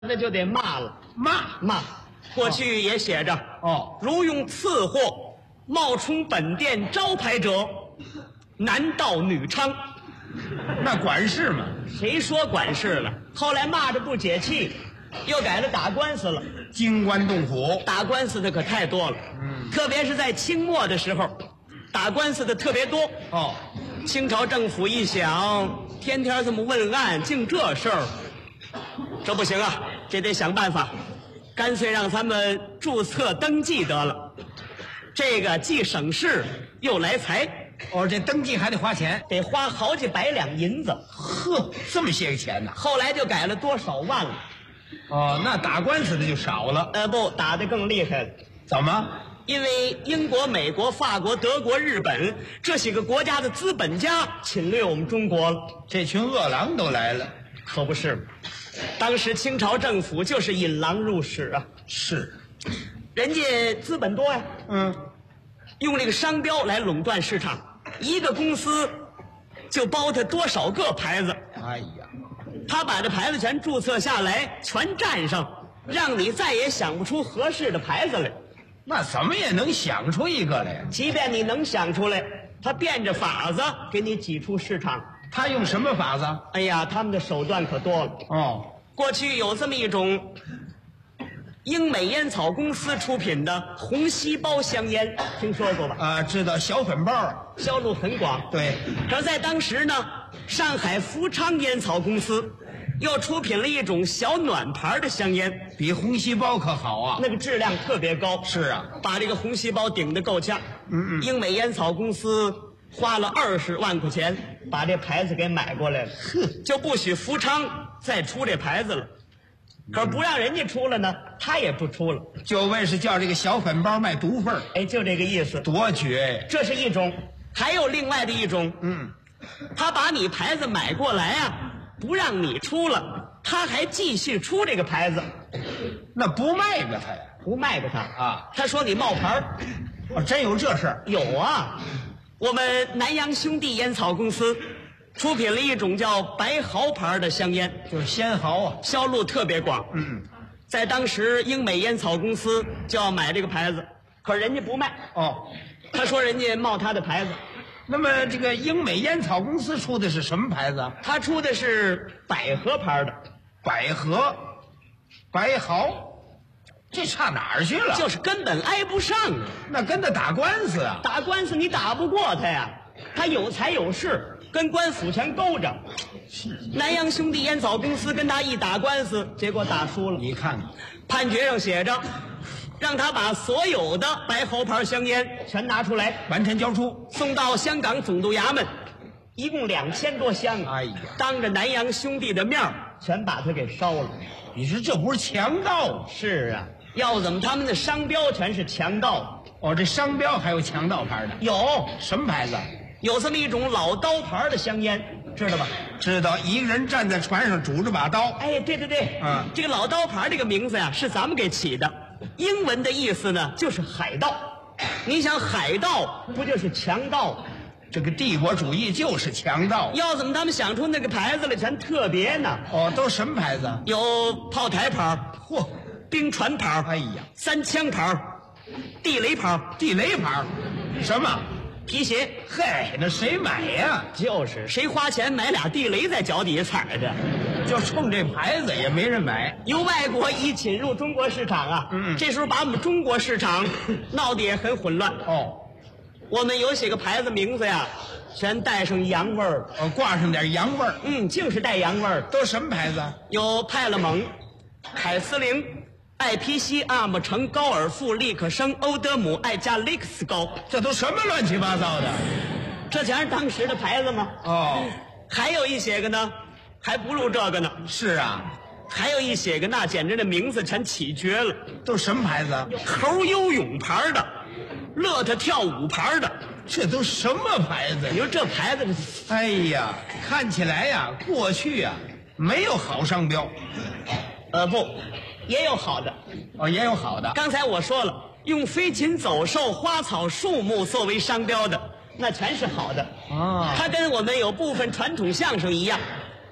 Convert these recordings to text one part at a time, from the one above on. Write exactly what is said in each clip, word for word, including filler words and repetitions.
那就得骂了， 骂骂。过去也写着哦， 如用次货冒充本店招牌者，男盗女娼。 那管事嘛？ 谁说管事了？后来骂着不解气，又改了打官司了。 京官洞府打官司的可太多了，嗯，特别是在清末的时候，打官司的特别多。 哦， 清朝政府一想，天天这么问案，净这事儿，这不行啊，这得想办法，干脆让他们注册登记得了。这个既省事又来财。 哦，这登记还得花钱， 得花好几百两银子。 呵，这么些个钱呢？ 后来就改了多少万了。 哦，那打官司的就少了。 呃，不，打得更厉害了。 怎么？ 因为英国、美国、法国、德国、日本这些个国家的资本家侵略我们中国了， 这群饿狼都来了， 可不是吗？当时清朝政府就是引狼入室啊。 是， 人家资本多呀， 嗯， 用这个商标来垄断市场，一个公司就包他多少个牌子。 哎呀， 他把这牌子全注册下来，全占上，让你再也想不出合适的牌子来。 那怎么也能想出一个来呀？ 即便你能想出来，他变着法子给你挤出市场。 他用什么法子？ 哎呀，他们的手段可多了。 哦， 过去有这么一种英美烟草公司出品的红细胞香烟，听说过吧？ 啊，知道小粉包， 销路很广。 对， 可在当时呢，上海福昌烟草公司又出品了一种小暖牌的香烟， 比红细胞可好啊。 那个质量特别高。 是啊， 把这个红细胞顶得够呛。嗯嗯，英美烟草公司花了二十万块钱把这牌子给买过来了，就不许福昌再出这牌子了。可是不让人家出了呢，他也不出了， 就为是叫这个小粉包卖毒贩。 哎，就这个意思。 多绝呀！ 这是一种，还有另外的一种， 嗯， 他把你牌子买过来啊，不让你出了，他还继续出这个牌子， 那不卖给他呀？ 不卖给他啊。 他说你冒牌。 哦，真有这事儿？ 有啊，我们南洋兄弟烟草公司出品了一种叫白毫牌的香烟， 就是仙毫啊， 销路特别广。 嗯， 在当时英美烟草公司就要买这个牌子，可人家不卖。 哦， 他说人家冒他的牌子。 那么这个英美烟草公司出的是什么牌子？ 他出的是百合牌的。 百合，白毫，这差哪儿去了？ 就是根本挨不上啊。 那跟他打官司啊？ 打官司你打不过他呀，他有财有势，跟官府全勾着。南洋兄弟烟草公司跟他一打官司，结果打输了。 你看看， 判决上写着，让他把所有的白毫牌香烟全拿出来， 完全交出， 送到香港总督衙门，一共两千多箱。 哎呀， 当着南洋兄弟的面全把他给烧了。 你说这不是强盗吗？ 是啊，要怎么他们的商标全是强盗？ 哦，这商标还有强盗牌的？ 有。 什么牌子？ 有这么一种老刀牌的香烟，知道吧？ 知道，一个人站在船上拄着把刀。 哎，对对对， 嗯， 这个老刀牌这个名字呀，是咱们给起的，英文的意思呢就是海盗。你想海盗不就是强盗？ 这个帝国主义就是强盗。 要怎么他们想出那个牌子来全特别呢？ 哦，都什么牌子？ 有炮台牌， 嚯， 冰船牌， 哎呀， 三枪牌，地雷牌， 地雷牌，什么？ 皮鞋。 嘿，那谁买呀？ 就是谁花钱买俩地雷在脚底下踩着， 就冲这牌子也没人买。 由外国一侵入中国市场啊， 嗯， 这时候把我们中国市场闹得也很混乱。 哦， 我们有些个牌子名字呀，全带上洋味儿， 哦，挂上点洋味儿。 嗯，净是带洋味儿。 都什么牌子？ 有派勒蒙、凯司令、艾皮西、阿姆城、高尔夫、利克生、欧德姆、艾加利克斯高， 这都什么乱七八糟的？ 这全是当时的牌子吗？ 哦， 还有一些个呢，还不如这个呢。 是啊， 还有一些个那简直那名字全起绝了。 都什么牌子？ 猴游泳牌的，乐特跳舞牌的， 这都什么牌子？ 你说这牌子， 哎呀，看起来呀，过去呀没有好商标。 呃，不，也有好的。 哦，也有好的。 刚才我说了，用飞禽走兽、花草树木作为商标的，那全是好的。 啊， 它跟我们有部分传统相声一样，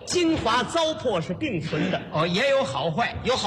精华糟粕是并存的， 哦，也有好坏。 有好。